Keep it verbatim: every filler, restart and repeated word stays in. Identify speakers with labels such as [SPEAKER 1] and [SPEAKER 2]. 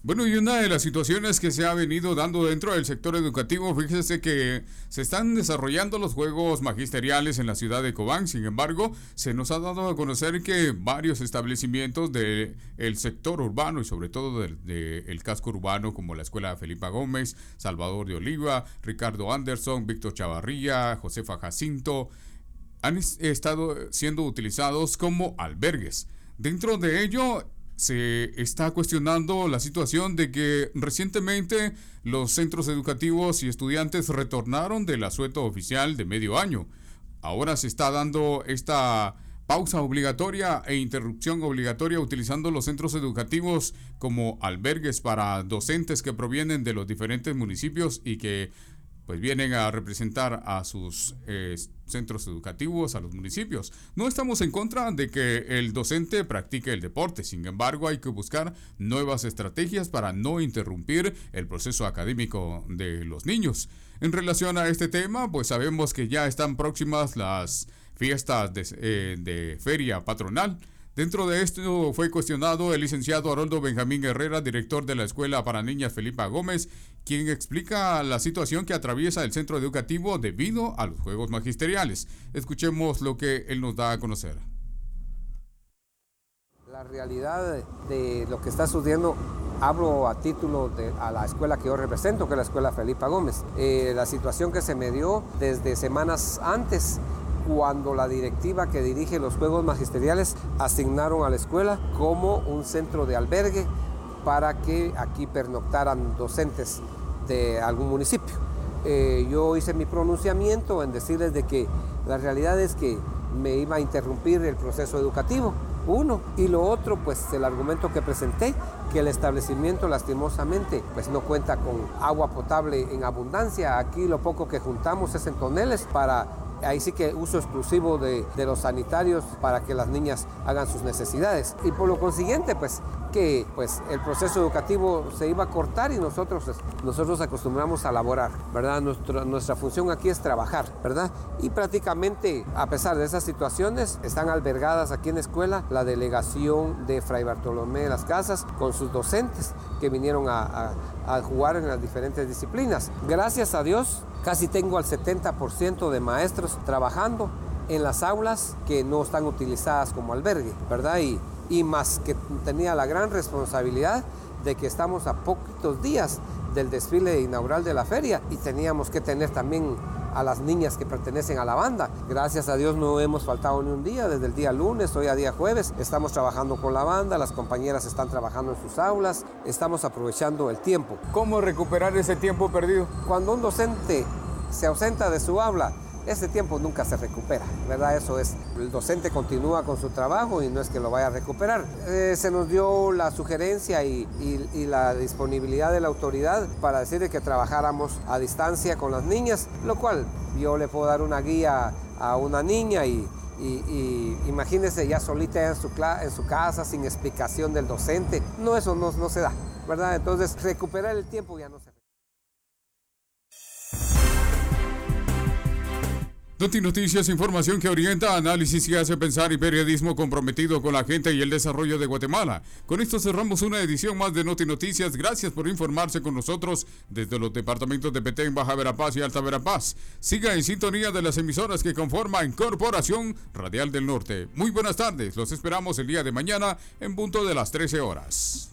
[SPEAKER 1] Bueno, y una de las situaciones que se ha venido dando dentro del sector educativo, fíjese que se están desarrollando los juegos magisteriales en la ciudad de Cobán. Sin embargo, se nos ha dado a conocer que varios establecimientos del sector urbano y sobre todo del de, de casco urbano, como la Escuela Felipa Gómez, Salvador de Oliva, Ricardo Anderson, Víctor Chavarría, Josefa Jacinto, han estado siendo utilizados como albergues. Dentro de ello, se está cuestionando la situación de que recientemente los centros educativos y estudiantes retornaron del asueto oficial de medio año. Ahora se está dando esta pausa obligatoria e interrupción obligatoria utilizando los centros educativos como albergues para docentes que provienen de los diferentes municipios y que pues vienen a representar a sus eh, centros educativos, a los municipios. No estamos en contra de que el docente practique el deporte, sin embargo hay que buscar nuevas estrategias para no interrumpir el proceso académico de los niños. En relación a este tema, pues sabemos que ya están próximas las fiestas de, eh, de feria patronal. Dentro de esto fue cuestionado el licenciado Haroldo Benjamín Herrera, director de la Escuela para Niñas Felipa Gómez, quien explica la situación que atraviesa el centro educativo debido a los juegos magisteriales. Escuchemos lo que él nos da a conocer.
[SPEAKER 2] La realidad de lo que está sucediendo, hablo a título de a la escuela que yo represento, que es la Escuela Felipa Gómez. Eh, la situación que se me dio desde semanas antes, cuando la directiva que dirige los Juegos Magisteriales asignaron a la escuela como un centro de albergue para que aquí pernoctaran docentes de algún municipio. Eh, yo hice mi pronunciamiento en decirles de que la realidad es que me iba a interrumpir el proceso educativo, uno, y lo otro, pues el argumento que presenté, que el establecimiento lastimosamente pues no cuenta con agua potable en abundancia. Aquí lo poco que juntamos es en toneles para... Ahí sí que uso exclusivo de, de los sanitarios para que las niñas hagan sus necesidades. Y por lo consiguiente, pues, que pues, el proceso educativo se iba a cortar y nosotros, nosotros acostumbramos a laborar, ¿verdad? Nuestra, nuestra función aquí es trabajar, ¿verdad? Y prácticamente, a pesar de esas situaciones, están albergadas aquí en la escuela la delegación de Fray Bartolomé de las Casas con sus docentes que vinieron a, a, a jugar en las diferentes disciplinas. Gracias a Dios, casi tengo al setenta por ciento de maestros trabajando en las aulas que no están utilizadas como albergue, ¿verdad? Y, y más que tenía la gran responsabilidad de que estamos a poquitos días del desfile inaugural de la feria y teníamos que tener también a las niñas que pertenecen a la banda. Gracias a Dios no hemos faltado ni un día, desde el día lunes, hoy a día jueves, estamos trabajando con la banda, las compañeras están trabajando en sus aulas, estamos aprovechando el tiempo.
[SPEAKER 3] ¿Cómo recuperar ese tiempo perdido?
[SPEAKER 2] Cuando un docente se ausenta de su aula, ese tiempo nunca se recupera, ¿verdad? Eso es, el docente continúa con su trabajo y no es que lo vaya a recuperar. Eh, se nos dio la sugerencia y, y, y la disponibilidad de la autoridad para decirle que trabajáramos a distancia con las niñas, lo cual yo le puedo dar una guía a una niña y, y, y imagínese ya solita en su, en su casa, sin explicación del docente. No, eso no, no se da, ¿verdad? Entonces, recuperar el tiempo ya no se da.
[SPEAKER 1] Noti Noticias, información que orienta, análisis que hace pensar y periodismo comprometido con la gente y el desarrollo de Guatemala. Con esto cerramos una edición más de Noti Noticias. Gracias por informarse con nosotros desde los departamentos de Petén, Baja Verapaz y Alta Verapaz. Siga en sintonía de las emisoras que conforman Corporación Radial del Norte. Muy buenas tardes, los esperamos el día de mañana en punto de las trece horas.